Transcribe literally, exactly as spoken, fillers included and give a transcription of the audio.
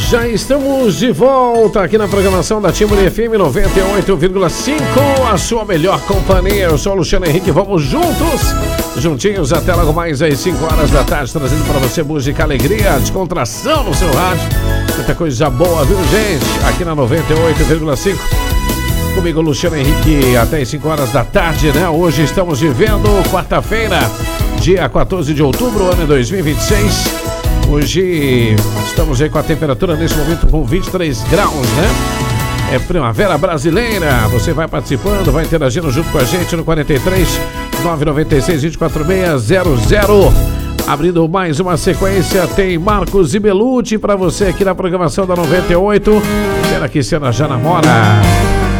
Já estamos de volta aqui na programação da Timbre F M noventa e oito vírgula cinco, a sua melhor companhia. Eu sou o Luciano Henrique, vamos juntos, juntinhos até logo mais às cinco horas da tarde, trazendo para você música, alegria, descontração no seu rádio. Muita coisa boa, viu, gente? Aqui na noventa e oito vírgula cinco. Comigo, Luciano Henrique, até as cinco horas da tarde, né? Hoje estamos vivendo quarta-feira, dia quatorze de outubro, ano dois mil e vinte e seis. Hoje estamos aí com a temperatura nesse momento com vinte e três graus, né? É primavera brasileira. Você vai participando, vai interagindo junto com a gente no quarenta e três, nove nove seis, dois quatro seis, zero zero. Abrindo mais uma sequência, tem Marcos e Belucci pra você aqui na programação da noventa e oito. Pena que cena já namora.